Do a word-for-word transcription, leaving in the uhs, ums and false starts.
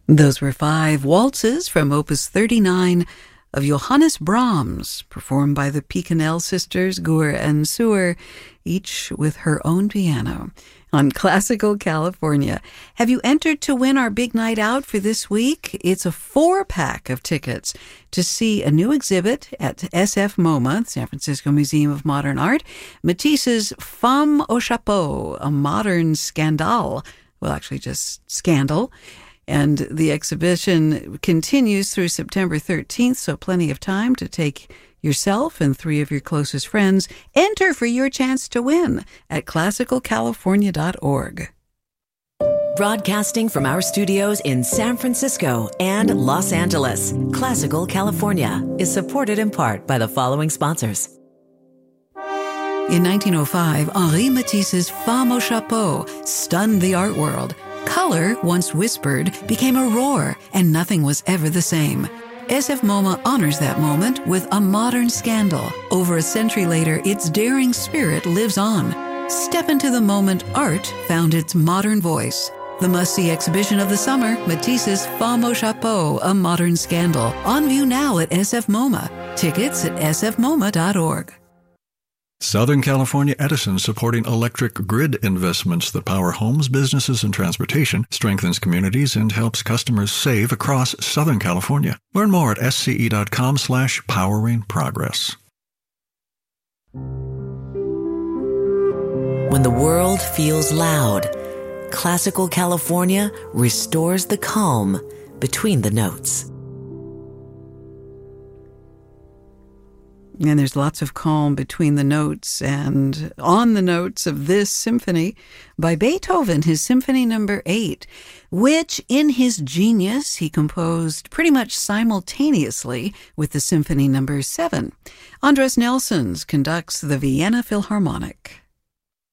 Those were five waltzes from Opus thirty-nine of Johannes Brahms, performed by the Picanel sisters, Gur and Sur, each with her own piano, on Classical California. Have you entered to win our big night out for this week? It's a four-pack of tickets to see a new exhibit at S F MoMA, San Francisco Museum of Modern Art, Matisse's Femme au Chapeau, a modern scandale. Well, actually just scandal. And the exhibition continues through September thirteenth, so plenty of time to take yourself and three of your closest friends. Enter for your chance to win at classical california dot org. Broadcasting from our studios in San Francisco and Los Angeles, Classical California is supported in part by the following sponsors. In nineteen oh five, Henri Matisse's Femme au Chapeau stunned the art world. Color, once whispered, became a roar, and nothing was ever the same. S F MoMA honors that moment with a modern scandal. Over a century later, its daring spirit lives on. Step into the moment art found its modern voice. The must-see exhibition of the summer, Matisse's Femme au Chapeau, a modern scandal. On view now at S F MoMA. Tickets at s f moma dot org. Southern California Edison, supporting electric grid investments that power homes, businesses, and transportation, strengthens communities, and helps customers save across Southern California. Learn more at sce.com slash powering progress. When the world feels loud, Classical California restores the calm between the notes. And there's lots of calm between the notes and on the notes of this symphony by Beethoven, his Symphony Number eight, which in his genius he composed pretty much simultaneously with the Symphony Number seven. Andres Nelsons conducts the Vienna Philharmonic.